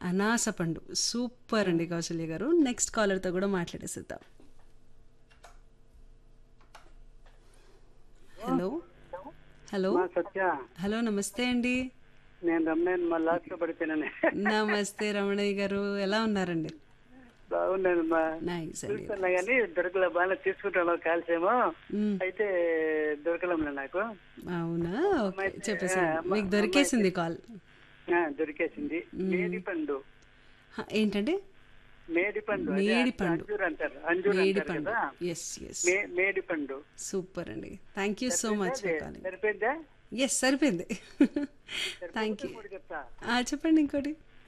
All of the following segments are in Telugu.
అనాస పండు. సూపర్ అండి కౌసల్య గారు. నెక్స్ట్ కాలర్‌తో కూడా మాట్లాడేసేద్దాం. హలో. హలో. మా సత్య హలో. నమస్తే అండి. నేను రమ్మని మా లాస్ట్ పడిపోయినాను. నమస్తే రమణయ్య గారు. ఎలా ఉన్నారండి? బాగున్నాను మా నైస్ అండి. చూస్తున్నా కానీ దొరకలే, బాగా తీసుకుంటాను కాల్సేమో మ్, అయితే దొరకలంలే నాకు. అవునా? ఓకే. అమ్మాయి చెప్పేసాను. మీకు దొరికేసింది కాల్. దొరికేసింది. మేడి పండు, ఏంటండి? మేడి పండు అదే మేడి పండు. అంజూరు అంటారు, అంజూరు మేడి అంటారు పండు. కదా. Yes yes. మేడి పండు సూపర్ అండి. Thank you so much for calling. సరిపోయిందా? ఎస్ సరిపోయింది. థ్యాంక్ సరిపోతే యూ. కూడా చెప్తా. చెప్పండి ఇంకోటి.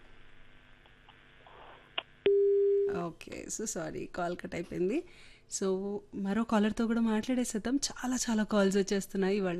Okay. So sorry, call cut అయిపోయింది. సో మరో కాలర్తో కూడా మాట్లాడేసేద్దాం. చాలా చాలా కాల్స్ వచ్చేస్తున్నాయి ఇవాళ.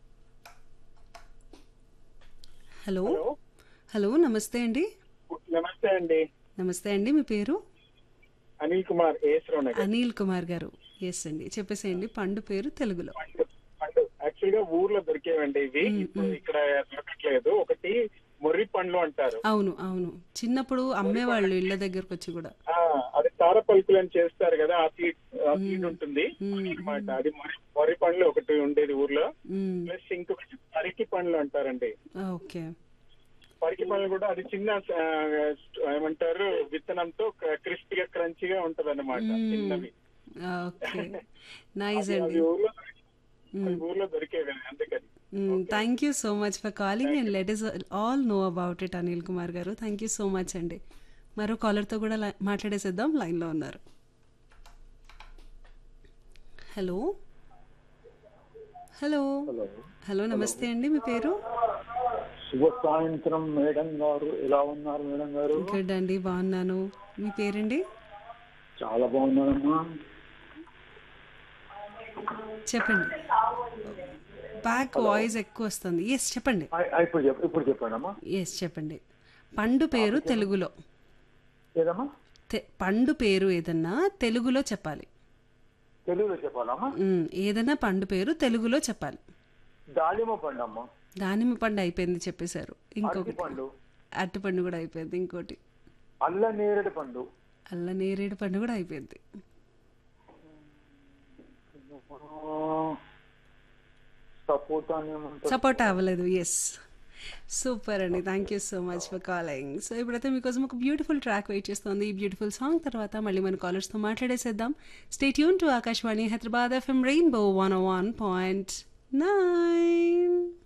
హలో. హలో. నమస్తే అండి. నమస్తే అండి. నమస్తే అండి. మీ పేరు? అనిల్ కుమార్ ఏస్రో నగర్. అనిల్ కుమార్ గారు. ఎస్ అండి. చెప్పేసేయండి పండు పేరు తెలుగులో. పండు యాక్చువల్ గా ఊర్లో దొరికేవండి ఇవి. ఇప్పుడు ఇక్కడ దొరకట్లేదు. ఒకటి మొర్రి పండ్లు అంటారు. అవును అవును. చిన్నప్పుడు అమ్మేవాళ్ళు ఇళ్ళ దగ్గరకు వచ్చి కూడా. అది తార పలుకులని చేస్తారు కదా, ఆ సీడ్ ఉంటుంది అన్నమాట. అది మొర్రి పండ్లు ఒకటి ఉండేది ఊర్లో. ప్లస్ ఇంకొకటి పరికి పండ్లు అంటారండి. ఓకే. పరికి పండ్లు కూడా అది చిన్న ఏమంటారు విత్తనంతో క్రిస్పీగా క్రంచిగా ఉంటది అన్నమాట, చిన్నవి. ఓకే. నైస్ అవి అండి. ఊర్లో దొరికేవి అందుకని. Thank you so much for calling and let is all know about it Anil Kumar గారు. థ్యాంక్ యూ సో మచ్ అండి. మరో కాలర్తో కూడా మాట్లాడేసేద్దాం. లైన్లో ఉన్నారు. హలో. హలో. హలో. నమస్తే అండి. మీ పేరు? శుభ సాయంత్రం మేడం గారు, ఎలా ఉన్నారు మేడం గారు? గుడ్ అండి, బాగున్నాను. మీ పేరండి? చాలా బాగున్నానమ్మా. చెప్పండి. బ్యాక్ వాయిస్ ఎక్కువ వస్తుంది. ఎస్ చెప్పండి. ఇప్పుడు చెప్పండి అమ్మా. ఎస్ చెప్పండి. పండు పేరు తెలుగులో. ఏదమ్మా? పండు పేరు ఏదన్నా తెలుగులో చెప్పాలి. తెలుగులో చెప్పాలమ్మా. ఏదన్నా పండు పేరు తెలుగులో చెప్పాలి. దాలిమ పండు అమ్మా. దానిమ్మ పండు అయిపోయింది చెప్పేశారు. ఇంకొకటి పండు, అరటిపండు కూడా అయిపోయింది. ఇంకోటి అల్ల నేరేడు పండు, అల్ల నేరేడు పండు కూడా అయిపోయింది. సపోటా అవ్వలేదు. ఎస్ సూపర్ అండి. Thank you so much for calling. So ఇప్పుడైతే మీకోసం ఒక బ్యూటిఫుల్ ట్రాక్ వెయిట్ చేస్తుంది. ఈ బ్యూటిఫుల్ సాంగ్ తర్వాత మళ్ళీ మన కాలర్స్తో మాట్లాడేసేద్దాం. Stay tune to Akashvani Hyderabad FM rainbow 101.9.